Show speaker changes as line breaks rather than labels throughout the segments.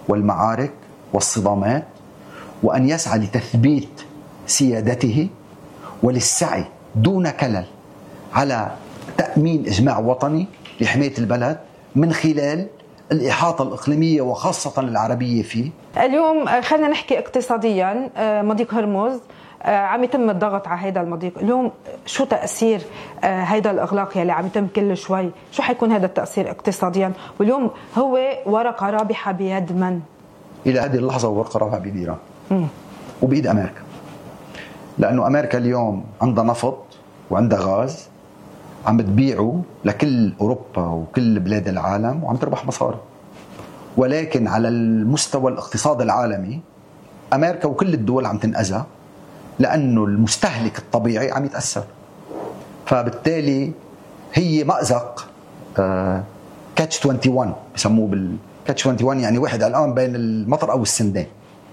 والمعارك والصدامات، وأن يسعى لتثبيت سيادته وللسعي دون كلل على تأمين إجماع وطني لحماية البلد من خلال الإحاطة الإقليمية وخاصة العربية فيه.
اليوم خلينا نحكي اقتصاديا، مضيق هرمز عم يتم الضغط على هذا المضيق. اليوم شو تأثير هذا الإغلاق يلي عم يتم كل شوي؟ شو حيكون هذا التأثير اقتصاديا؟ واليوم هو ورقة رابحة بيد من؟
إلى هذه اللحظة ورقة رابحة بيد إيران وبيد أمريكا، لأنه أمريكا اليوم عندها نفط وعندها غاز عم تبيعه لكل أوروبا وكل بلاد العالم وعم تربح مصاري. ولكن على المستوى الاقتصاد العالمي أمريكا وكل الدول عم تنأذى، لأنه المستهلك الطبيعي عم يتأثر. فبالتالي هي مأزق كاتش 21 بسموه بالكاتش 21، يعني واحد الآن بين المطر أو السندان.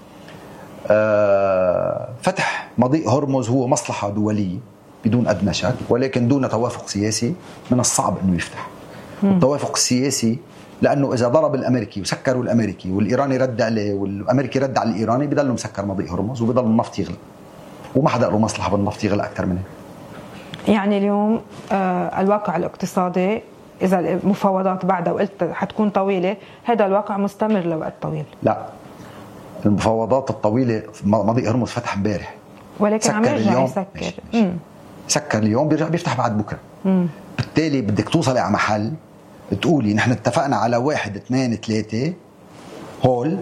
فتح مضيق هرمز هو مصلحة دولية بدون أدنى شك، ولكن دون توافق سياسي من الصعب أنه يفتح. والتوافق السياسي لأنه إذا ضرب الأمريكي وسكروا الأمريكي والإيراني رد عليه والأمريكي رد على الإيراني بيضل مسكر مضيق هرمز وبيضل النفط يغلى، وما حدا له مصلحة بالنفط يغلى أكثر منه. يعني
اليوم الواقع الاقتصادي إذا المفاوضات بعدها وقلت حتكون طويلة، هذا الواقع مستمر لوقت طويل.
لا، المفاوضات الطويلة مضيق هرمز فتح امبارح
ولكن عم يرجع يسكر.
سكر اليوم بيرجع بيفتح بعد بكرة. بالتالي بدك توصلي على محل تقولي نحن اتفقنا على 1 2 3 هول،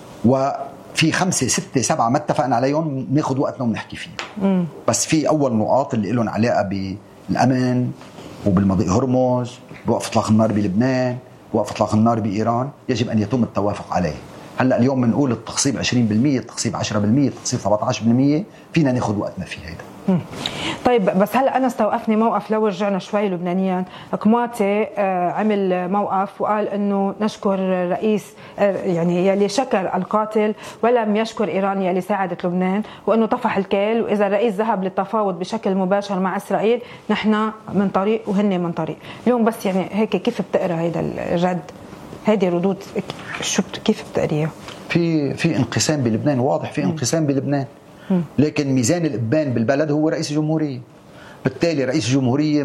وفي 5 6 7 ما اتفقنا عليهم، ناخذ وقتنا ونحكي فيها. بس في أول نقاط اللي لهم علاقة بالأمن وبالمضيق هرمز، بوقف إطلاق النار بلبنان، بوقف إطلاق النار بإيران، يجب أن يتم التوافق عليه. هلا اليوم بنقول التخصيب 20%، التخصيب 10%، التخصيب 17%، فينا ناخذ وقتنا في هذا.
طيب بس هلا انا استوقفني موقف، لو رجعنا شوي لبنانيا، كماتي عمل موقف وقال انه نشكر رئيس، يعني يلي شكر القاتل ولم يشكر ايران يلي ساعدت لبنان، وانه طفح الكيل، واذا الرئيس ذهب للتفاوض بشكل مباشر مع اسرائيل نحن من طريق وهن من طريق. اليوم بس يعني هيك كيف بتقرا هذا الرد، هذه ردود شو كيف بتقريها؟
في انقسام بلبنان، واضح في انقسام بلبنان، لكن ميزان الإبان بالبلد هو رئيس الجمهورية. بالتالي رئيس الجمهورية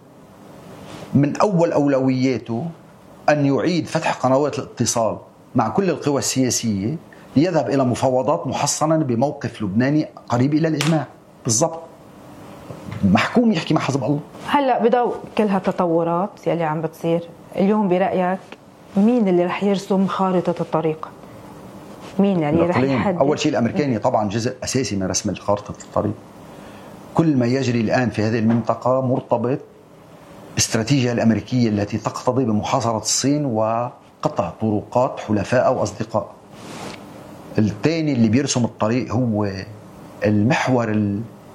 من أول أولوياته أن يعيد فتح قنوات الاتصال مع كل القوى السياسية ليذهب إلى مفاوضات محصنا بموقف لبناني قريب إلى الإجماع بالضبط، محكوم يحكي مع حزب الله. هلأ
بضوء كل هالتطورات يلي عم بتصير اليوم، برأيك مين اللي رح يرسم خارطة الطريق؟ مين يعني رح يحدد؟
أول شيء الأمريكاني طبعا جزء أساسي من رسم خارطة الطريق. كل ما يجري الآن في هذه المنطقة مرتبط باستراتيجية الأمريكية التي تقتضي بمحاصرة الصين وقطع طرقات حلفاء أو أصدقاء. الثاني اللي بيرسم الطريق هو المحور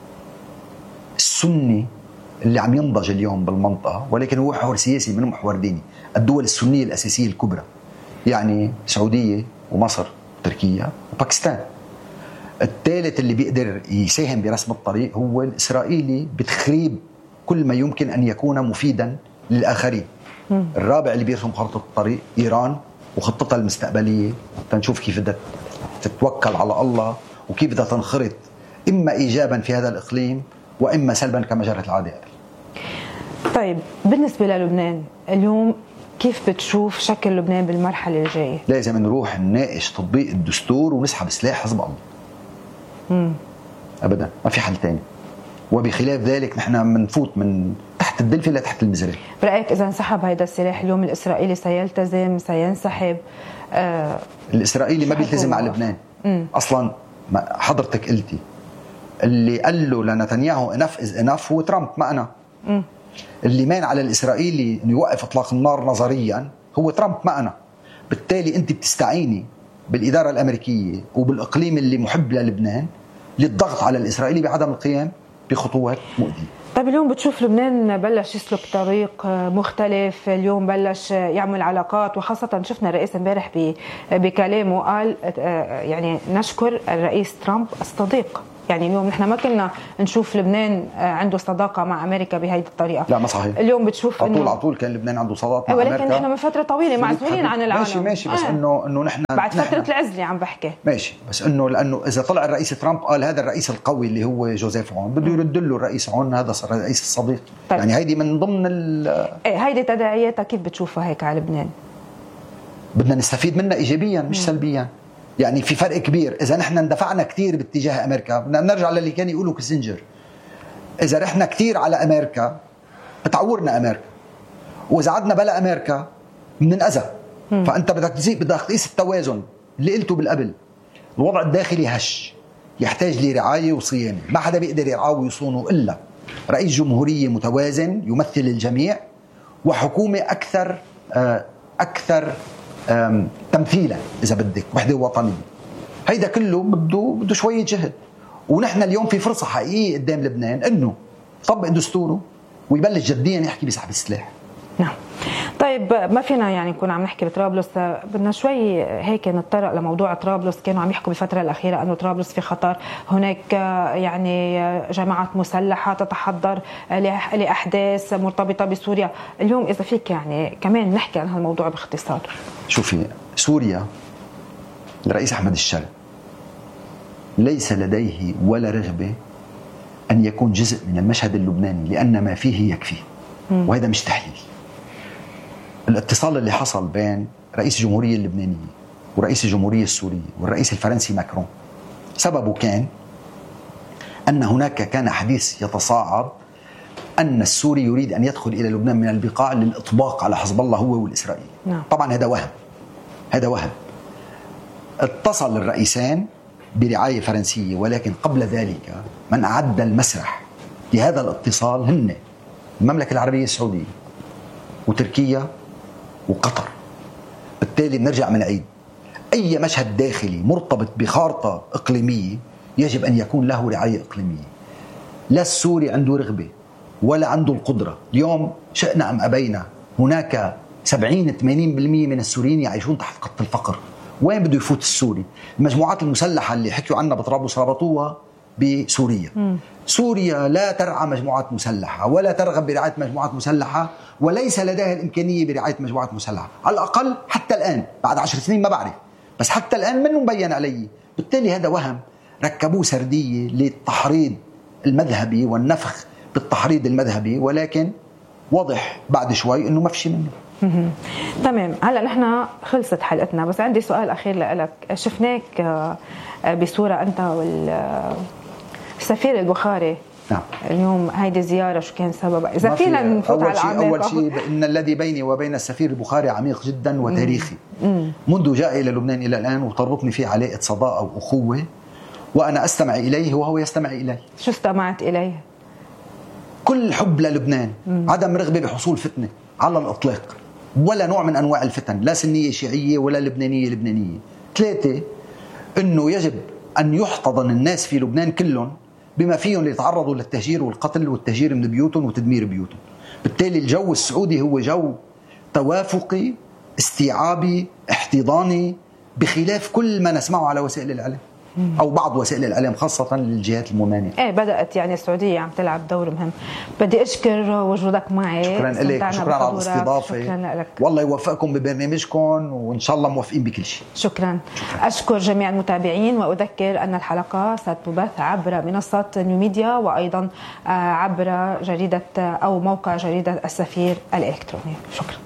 السني اللي عم ينضج اليوم بالمنطقة، ولكن هو محور سياسي من محور ديني. الدول السنية الأساسية الكبرى، يعني السعودية ومصر وتركيا وباكستان. الثالث اللي بيقدر يساهم برسم الطريق هو الإسرائيلي بتخريب كل ما يمكن أن يكون مفيدا للآخرين. الرابع اللي بيرسم خطة الطريق إيران وخطتها المستقبلية، تنشوف كيف بدها تتوكل على الله وكيف بدها تنخرط إما إيجابا في هذا الإقليم وإما سلبا كما جرت العادة.
طيب بالنسبة للبنان اليوم كيف بتشوف شكل لبنان بالمرحلة الجاية؟
لازم نروح نناقش تطبيق الدستور ونسحب سلاح حزب الله. أبدا ما في حل تاني. وبخلاف ذلك نحن منفوت من تحت الدلفة لتحت المزرعة.
برأيك إذا انسحب هذا السلاح اليوم الإسرائيلي سيلتزم سينسحب؟
الإسرائيلي ما بيلتزم مع لبنان. أصلا حضرتك قلتي اللي قال له لنتنياهو enough is enough هو ترامب ما أنا. اللي مان على الإسرائيلي أن يوقف إطلاق النار نظريا هو ترامب ما أنا. بالتالي أنت بتستعيني بالإدارة الأمريكية وبالإقليم اللي محب للبنان للضغط على الإسرائيلي بعدم القيام بخطوات مؤذية.
طيب اليوم بتشوف لبنان بلش يسلك طريق مختلف، اليوم بلش يعمل علاقات، وخاصة شفنا الرئيس امبارح بكلامه قال يعني نشكر الرئيس ترامب الصديق. يعني اليوم نحن ما كنا نشوف لبنان عنده صداقه مع امريكا بهيدي الطريقه.
لا ما صحيح.
اليوم بتشوف
على طول كان لبنان عنده صداقه مع امريكا،
ولكن نحن من فتره طويله معزولين عن العالم.
ماشي بس انه نحن
بعد فتره العزله عم بحكي.
ماشي بس لانه اذا طلع الرئيس ترامب قال هذا الرئيس القوي اللي هو جوزيف عون، بده يرد له الرئيس عون هذا صار الرئيس الصديق. طيب. يعني هيدي من ضمن
هيدي تداعياتها كيف بتشوفها هيك على لبنان؟
بدنا نستفيد منها ايجابيا مش سلبيا. يعني في فرق كبير. اذا نحن اندفعنا كثير باتجاه امريكا، بدنا نرجع للي كان يقولوا كيسنجر، اذا رحنا كثير على امريكا بتعورنا امريكا، واذا عدنا بلا امريكا بننأذى. فانت بدك تقيس التوازن اللي قلته بالقبل. الوضع الداخلي هش يحتاج لرعايه وصيانه، ما حدا بيقدر يرعاه ويصونه الا رئيس جمهوريه متوازن يمثل الجميع، وحكومه اكثر تمثيلا اذا بدك، وحده وطنيه. هيدا كله بده شويه جهد. ونحن اليوم في فرصه حقيقيه قدام لبنان انه يطبق دستوره ويبلش جديا يحكي بسحب السلاح.
نعم. طيب ما فينا يعني نكون عم نحكي بطرابلس، بدنا شوي هيك نتطرق لموضوع طرابلس. كانوا عم يحكوا بالفترة الأخيرة أنه طرابلس في خطر، هناك يعني جماعات مسلحة تتحضر لأحداث مرتبطة بسوريا. اليوم إذا فيك يعني كمان نحكي عن هالموضوع باختصار.
شوفي، سوريا الرئيس أحمد الشل ليس لديه ولا رغبة أن يكون جزء من المشهد اللبناني، لأن ما فيه يكفي. وهذا مش تحليل. الاتصال اللي حصل بين رئيس الجمهورية اللبنانية ورئيس الجمهورية السورية والرئيس الفرنسي ماكرون سببه كان أن هناك كان حديث يتصاعد أن السوري يريد أن يدخل إلى لبنان من البقاع للإطباق على حزب الله هو والإسرائيلي. طبعا هذا وهم. اتصل الرئيسان برعاية فرنسية، ولكن قبل ذلك من أعد المسرح لهذا الاتصال هن المملكة العربية السعودية وتركيا وقطر. بالتالي بنرجع من عيد أي مشهد داخلي مرتبط بخارطة إقليمية يجب أن يكون له رعاية إقليمية. لا السوري عنده رغبة ولا عنده القدرة. اليوم شئنا أم أبينا هناك 70-80% من السوريين يعيشون تحت خط الفقر. وين بده يفوت السوري؟ المجموعات المسلحة اللي حكيوا عنها بطرابلس ربطوها بسوريا. سوريا لا ترعى مجموعات مسلحة ولا ترغب برعاية مجموعات مسلحة، وليس لديها الإمكانية برعاية مجموعات مسلحة على الأقل حتى الآن. بعد 10 سنين ما بعرف، بس حتى الآن منه مبين علي. بالتالي هذا وهم ركبوه سردية للتحريض المذهبي والنفخ بالتحريض المذهبي، ولكن واضح بعد شوي أنه ما في شيء منه.
تمام. هلا نحن خلصت حلقتنا، بس عندي سؤال أخير لك. شفناك بصورة أنت والسفير البخاري.
نعم.
اليوم هيدي الزيارة شو كان سببها؟ إذا فينا نفوت على العميق.
أول شيء إن الذي بيني وبين السفير البخاري عميق جدا وتاريخي. منذ جاء إلى لبنان إلى الآن، وتربطني فيه علاقة صداقة وأخوة، وأنا أستمع إليه وهو يستمع إلي.
شو استمعت إليه؟
كل حب للبنان، عدم رغبة بحصول فتنة على الإطلاق، ولا نوع من أنواع الفتن، لا سنية شيعية ولا لبنانية. 3، إنه يجب أن يحتضن الناس في لبنان كلهم بما فيهم ليتعرضوا للتهجير والقتل والتهجير من بيوتهم وتدمير بيوتهم. بالتالي الجو السعودي هو جو توافقي استيعابي احتضاني، بخلاف كل ما نسمعه على وسائل الإعلام أو بعض وسائل الإعلام خاصة للجهات الممانعة.
بدأت يعني السعودية عم تلعب دور مهم. بدي أشكر وجودك معي.
شكرا لك، شكرا على الاستضافة.
شكرا لك.
والله يوفقكم ببرنامجكم، وإن شاء الله موافقين بكل شيء.
شكرا. أشكر جميع المتابعين، وأذكر أن الحلقة ستبث عبر منصة نيو ميديا، وأيضا عبر جريدة أو موقع جريدة السفير الإلكتروني. شكرا.